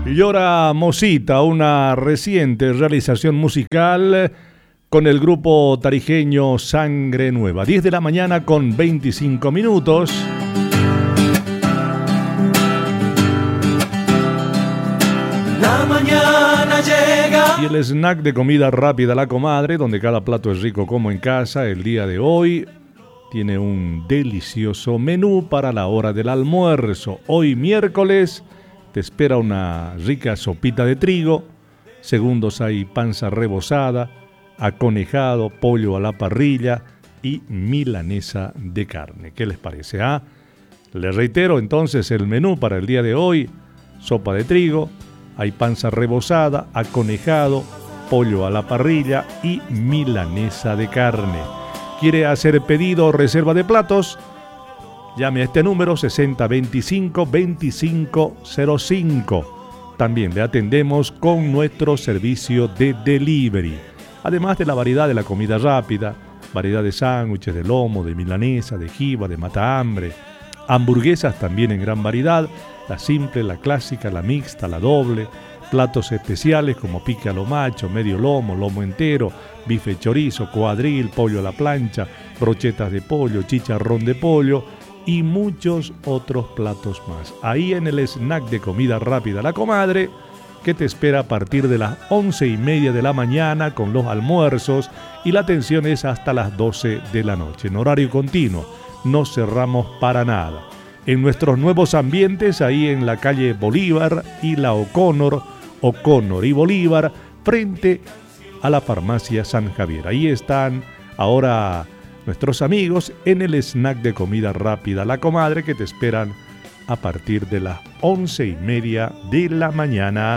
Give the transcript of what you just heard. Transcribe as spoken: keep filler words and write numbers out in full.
Llora Mosita, una reciente realización musical con el grupo tarijeño Sangre Nueva. diez de la mañana con veinticinco minutos. La mañana llega. Y el snack de comida rápida La Comadre, donde cada plato es rico como en casa, el día de hoy tiene un delicioso menú para la hora del almuerzo. Hoy miércoles te espera una rica sopita de trigo. Segundos hay panza rebozada, aconejado, pollo a la parrilla y milanesa de carne. ¿Qué les parece? ¿Ah? Les reitero entonces el menú para el día de hoy: sopa de trigo, hay panza rebozada, aconejado, pollo a la parrilla y milanesa de carne. ¿Quiere hacer pedido o reserva de platos? Llame a este número sesenta veinticinco veinticinco cero cinco. También le atendemos con nuestro servicio de delivery. Además de la variedad de la comida rápida, variedad de sándwiches, de lomo, de milanesa, de jiba, de matahambre, hamburguesas también en gran variedad, la simple, la clásica, la mixta, la doble, platos especiales como pique a lo macho, medio lomo, lomo entero, bife chorizo, cuadril, pollo a la plancha, brochetas de pollo, chicharrón de pollo y muchos otros platos más. Ahí en el snack de comida rápida La Comadre, que te espera a partir de las once y media de la mañana con los almuerzos, y la atención es hasta las doce de la noche. En horario continuo, no cerramos para nada. En nuestros nuevos ambientes, ahí en la calle Bolívar y la O'Connor, O'Connor y Bolívar, frente a la farmacia San Javier. Ahí están ahora nuestros amigos en el snack de comida rápida La Comadre, que te esperan a partir de las once y media de la mañana.